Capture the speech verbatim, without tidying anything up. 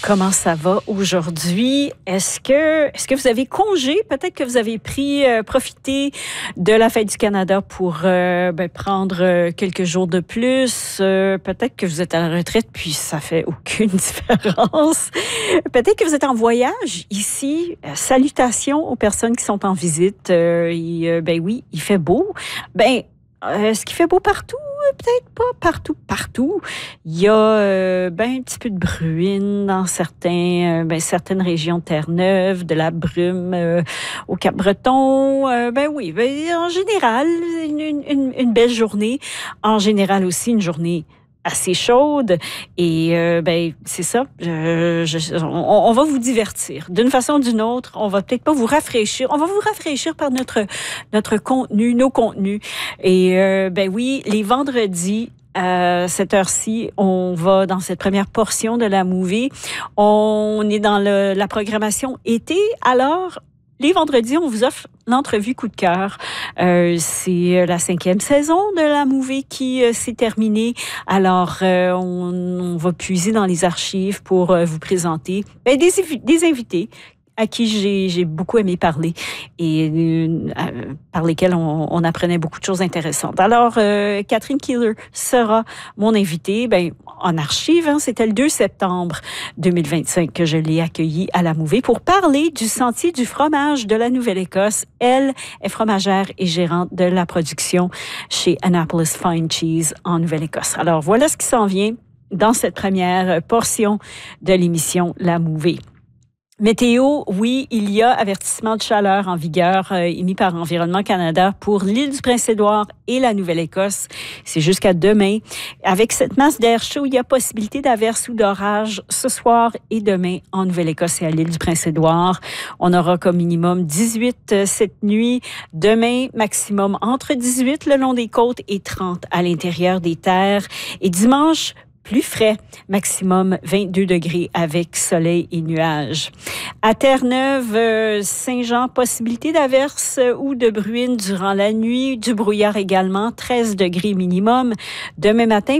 Comment ça va aujourd'hui? Est-ce que, est-ce que vous avez congé? Peut-être que vous avez pris, euh, profité de la Fête du Canada pour euh, ben, prendre euh, quelques jours de plus. Euh, peut-être que vous êtes à la retraite, puis ça fait aucune différence. Peut-être que vous êtes en voyage ici. Euh, salutations aux personnes qui sont en visite. Euh, et, euh, ben oui, il fait beau. Ben, est-ce qu'il fait beau partout? Peut-être pas partout, partout. Il y a euh, ben, un petit peu de bruine dans certains, euh, ben, certaines régions de Terre-Neuve, de la brume euh, au Cap-Breton. Euh, ben oui, ben, en général, une, une, une belle journée. En général aussi, une journée assez chaude et euh, ben c'est ça. Je, je, on, on va vous divertir d'une façon ou d'une autre. On va peut-être pas vous rafraîchir. On va vous rafraîchir par notre notre contenu, nos contenus. Et euh, ben oui, les vendredis. À cette heure-ci, on va dans cette première portion de la movie. On est dans le, la programmation été. Alors, les vendredis, on vous offre l'entrevue coup de cœur. Euh, c'est la cinquième saison de la movie qui euh, s'est terminée. Alors, euh, on, on va puiser dans les archives pour euh, vous présenter ben, des, des invités à qui j'ai, j'ai beaucoup aimé parler et euh, par lesquels on, on apprenait beaucoup de choses intéressantes. Alors, euh, Catherine Keeler sera mon invitée. Ben, en archive, hein, c'était le deux septembre deux mille vingt-cinq que je l'ai accueillie à la Mouvée pour parler du Sentier du fromage de la Nouvelle-Écosse. Elle est fromagère et gérante de la production chez Annapolis Fine Cheese en Nouvelle-Écosse. Alors, voilà ce qui s'en vient dans cette première portion de l'émission La Mouvée. Météo, oui, il y a avertissement de chaleur en vigueur euh, émis par Environnement Canada pour l'île du Prince-Édouard et la Nouvelle-Écosse. C'est jusqu'à demain. Avec cette masse d'air chaud, il y a possibilité d'averse ou d'orage ce soir et demain en Nouvelle-Écosse et à l'île du Prince-Édouard. On aura comme minimum dix-huit euh, cette nuit. Demain, maximum entre dix-huit le long des côtes et trente à l'intérieur des terres. Et dimanche, plus frais, maximum vingt-deux degrés avec soleil et nuages. À Terre-Neuve, euh, Saint-Jean, possibilité d'averse ou de bruine durant la nuit, du brouillard également, treize degrés minimum. Demain matin,